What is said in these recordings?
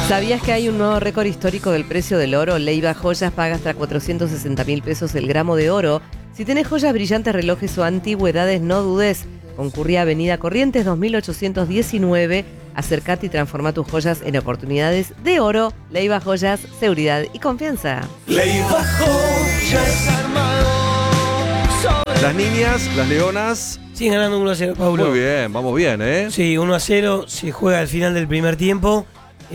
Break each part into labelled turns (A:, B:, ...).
A: ¿Sabías que hay un nuevo récord histórico del precio del oro? Leiva Joyas paga hasta 460.000 pesos el gramo de oro. Si tenés joyas brillantes, relojes o antigüedades, no dudes. Concurrí a Avenida Corrientes 2819. Acércate y transforma tus joyas en oportunidades de oro. Leiva Joyas, seguridad y confianza.
B: Leiva Joyas armado.
C: Las niñas, las leonas.
D: Siguen ganando 1-0, Paulo.
C: Muy bien, vamos bien, ¿eh?
D: Sí, 1-0. Se juega al final del primer tiempo.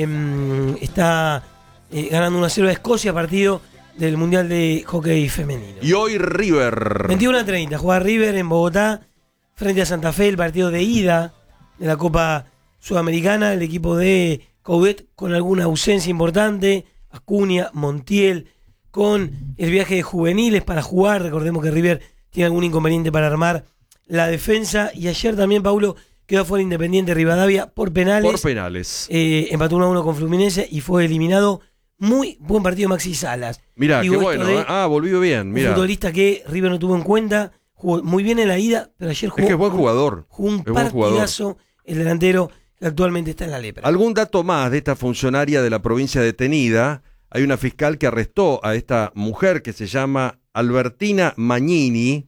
D: Está ganando 1-0 a Escocia, partido del Mundial de Hockey Femenino.
C: Y hoy River.
D: 21-30, juega River en Bogotá frente a Santa Fe, el partido de ida de la Copa Sudamericana. El equipo de Coudet con alguna ausencia importante, Acuña, Montiel, con el viaje de juveniles para jugar. Recordemos que River tiene algún inconveniente para armar la defensa. Y ayer también, Paulo, quedó fuera Independiente Rivadavia por penales.
C: Por penales.
D: Empató 1-1 con Fluminense y fue eliminado. Muy buen partido Maxi Salas.
C: Mirá, qué bueno. Volvió bien. Mirá.
D: Un futbolista que River no tuvo en cuenta. Jugó muy bien en la ida, pero ayer jugó.
C: Es que es buen jugador.
D: Jugó un partidazo el delantero que actualmente está en la lepra.
C: ¿Algún dato más de esta funcionaria de la provincia detenida? Hay una fiscal que arrestó a esta mujer que se llama Albertina Magnini.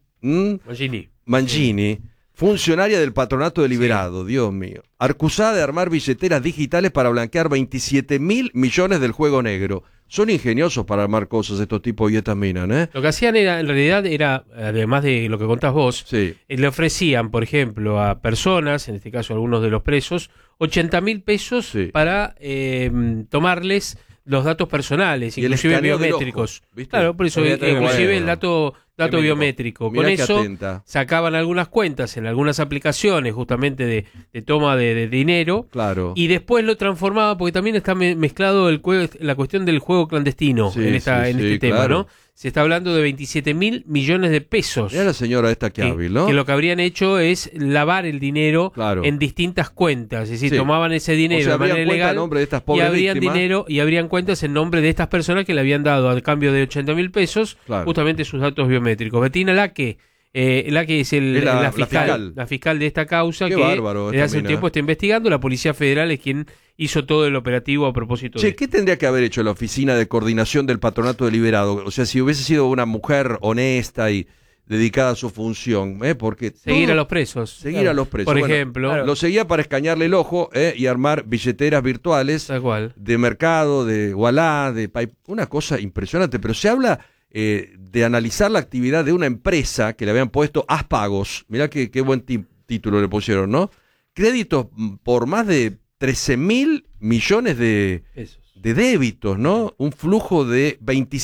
C: Mangini. Funcionaria del Patronato Deliberado, sí. Dios mío. Acusada de armar billeteras digitales para blanquear 27.000 millones del juego negro. Son ingeniosos para armar cosas estos tipos y estas minas, ¿eh?
E: Lo que hacían en realidad era, además de lo que contás vos,
C: sí.
E: Le ofrecían, por ejemplo, a personas, en este caso algunos de los presos, 80.000 pesos sí. para tomarles los datos personales, inclusive biométricos. Claro, por eso, inclusive el dato biométrico. Con eso sacaban algunas cuentas en algunas aplicaciones justamente de toma de dinero.
C: Claro.
E: Y después lo transformaban, porque también está mezclado la cuestión del juego clandestino en este tema, claro. ¿No? Se está hablando de 27.000 millones de pesos.
C: Mira la señora esta que hábil, ¿no?
E: Que lo que habrían hecho es lavar el dinero en distintas cuentas. Es decir, tomaban ese dinero de manera ilegal y habrían cuentas en nombre de estas personas que le habían dado al cambio de 80.000 pesos justamente sus datos biométricos. Betina Laque. Laque es la fiscal de esta causa.
C: Qué
E: que
C: bárbaro,
E: desde hace un tiempo está investigando. La Policía Federal es quien hizo todo el operativo a propósito de esto.
C: ¿Qué tendría que haber hecho la Oficina de Coordinación del Patronato Deliberado? O sea, si hubiese sido una mujer honesta y dedicada a su función, porque
E: seguir a los presos.
C: Seguir a los presos.
E: Por ejemplo.
C: Lo seguía para escanearle el ojo y armar billeteras virtuales de Mercado, de Wallah, de Pay. Una cosa impresionante, pero se habla de analizar la actividad de una empresa que le habían puesto Aspagos. Mirá qué buen título le pusieron, ¿no? Créditos por más de 13.000 millones de débitos, ¿no? Un flujo de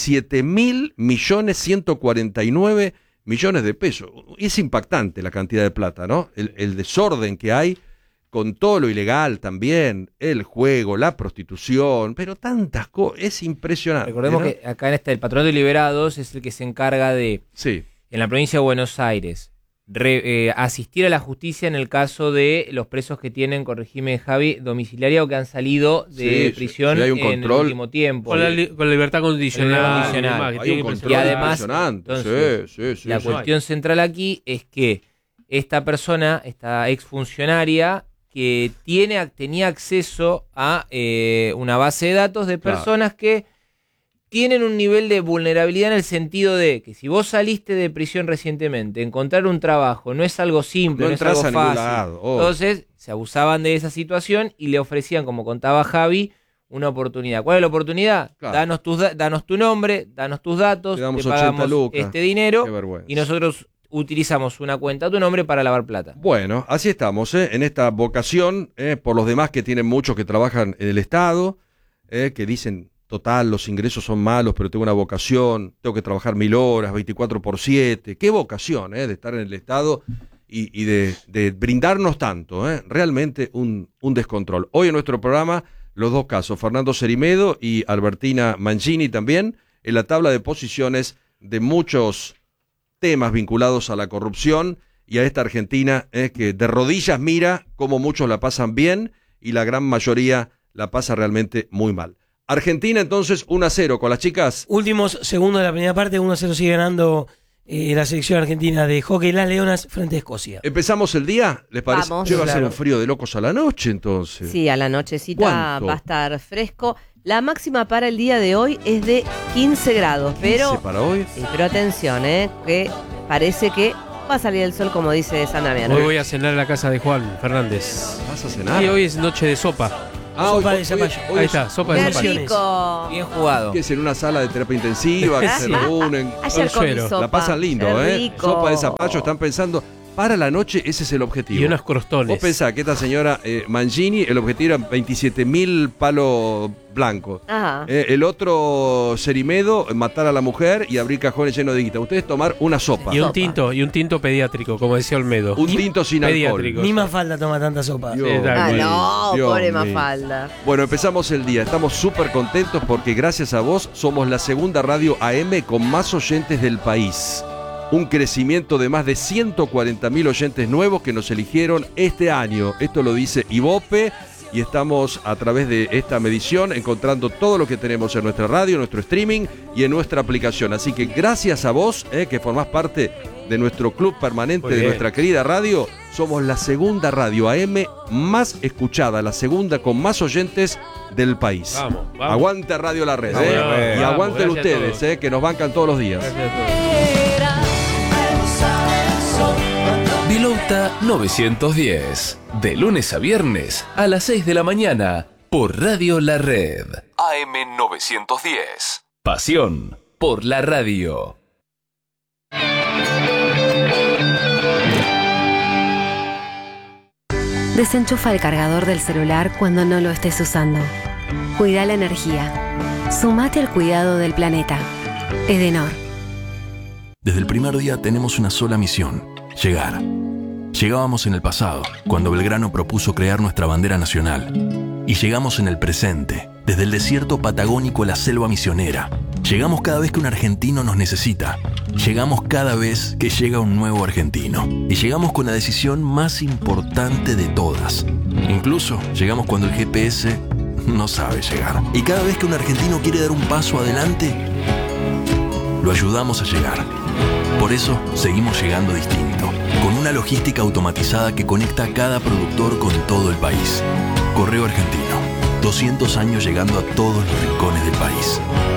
C: 27.149 millones de pesos. Es impactante la cantidad de plata, ¿no? El desorden que hay con todo lo ilegal también, el juego, la prostitución, pero tantas cosas, es impresionante.
F: Recordemos, ¿no?, que acá el Patronato de Liberados es el que se encarga de, en la provincia de Buenos Aires, asistir a la justicia en el caso de los presos que tienen, corregime Javi, domiciliaria o que han salido de prisión
C: hay un
F: en el último tiempo.
E: Con la libertad condicional.
C: Hay un control,
F: y además,
C: entonces,
F: la cuestión central aquí es que esta persona, esta exfuncionaria, que tenía acceso a una base de datos de personas que tienen un nivel de vulnerabilidad en el sentido de que si vos saliste de prisión recientemente, encontrar un trabajo no es algo simple, no es algo fácil. Entonces se abusaban de esa situación y le ofrecían, como contaba Javi, una oportunidad. ¿Cuál es la oportunidad? Danos tu nombre, danos tus datos, te pagamos este dinero y nosotros utilizamos una cuenta a tu nombre para lavar plata.
C: Bueno, así estamos, en esta vocación, por los demás que tienen muchos que trabajan en el Estado, que dicen, total, los ingresos son malos, pero tengo una vocación, tengo que trabajar 1000 horas, 24/7. Qué vocación, de estar en el Estado y de brindarnos tanto, realmente un descontrol. Hoy en nuestro programa, los dos casos, Fernando Cerimedo y Albertina Mangini también, en la tabla de posiciones de muchos temas vinculados a la corrupción y a esta Argentina que de rodillas mira cómo muchos la pasan bien y la gran mayoría la pasa realmente muy mal. Argentina entonces 1-0 con las chicas.
D: Últimos segundos de la primera parte, 1-0 sigue ganando la selección argentina de hockey Las Leonas frente a Escocia.
C: ¿Empezamos el día? ¿Les parece?
A: Vamos.
C: Va a ser
D: Claro.
C: un frío de locos a la noche, entonces.
A: Sí, a la nochecita
C: ¿Cuánto?
A: va a estar fresco. La máxima para el día de hoy es de 15 grados, pero...
C: 15 para hoy.
A: Sí, pero atención, que parece que va a salir el sol, como dice San Damián.
E: Hoy voy a cenar en la casa de Juan Fernández.
C: ¿Vas a cenar?
E: Y hoy es noche de sopa.
D: Sopa de zapallo.
E: Ahí está, sopa de
A: ¡Qué
E: zapallo.
A: rico!
F: Bien jugado.
C: Que es en una sala de terapia intensiva, que se reúnen.
A: Ayer comí
E: Consuelo.
A: sopa.
C: La pasan lindo,
A: Qué rico.
C: Sopa de zapallo, están pensando, para la noche ese es el objetivo.
E: Y unos crostones.
C: Vos pensás que esta señora Mangini, el objetivo era 27.000 palos blancos.
A: Ajá.
C: El otro Cerimedo, matar a la mujer y abrir cajones llenos de guita. Ustedes tomar una sopa.
E: Y un tinto pediátrico, como decía Olmedo.
C: Un tinto sin
E: pediátrico.
D: Ni Mafalda toma tanta sopa.
C: Dios
E: Sí, tal
A: Ah, no,
C: Dios
A: pobre
C: mío.
A: Mafalda.
C: Bueno, empezamos el día. Estamos súper contentos porque gracias a vos somos la segunda radio AM con más oyentes del país. Un crecimiento de más de 140.000 oyentes nuevos que nos eligieron este año. Esto lo dice Ibope y estamos a través de esta medición encontrando todo lo que tenemos en nuestra radio, en nuestro streaming y en nuestra aplicación. Así que gracias a vos, que formás parte de nuestro club permanente,
E: Muy
C: de
E: bien.
C: nuestra querida radio. Somos la segunda radio AM más escuchada, la segunda con más oyentes del país.
E: Vamos.
C: Aguante Radio La Red,
E: Vamos, La Red.
C: y
E: Vamos,
C: aguanten
E: gracias a
C: ustedes,
E: todos.
C: que nos bancan todos los días.
E: Gracias a todos.
B: Bilouta 910. De lunes a viernes a las 6 de la mañana por Radio La Red. AM 910. Pasión por la radio.
G: Desenchufa el cargador del celular cuando no lo estés usando. Cuida la energía. Sumate al cuidado del planeta. Edenor.
H: Desde el primer día tenemos una sola misión: llegar. Llegábamos en el pasado, cuando Belgrano propuso crear nuestra bandera nacional. Y llegamos en el presente, desde el desierto patagónico a la selva misionera. Llegamos cada vez que un argentino nos necesita. Llegamos cada vez que llega un nuevo argentino. Y llegamos con la decisión más importante de todas. Incluso llegamos cuando el GPS no sabe llegar. Y cada vez que un argentino quiere dar un paso adelante, lo ayudamos a llegar. Por eso seguimos llegando distinto, con una logística automatizada que conecta a cada productor con todo el país. Correo Argentino, 200 años llegando a todos los rincones del país.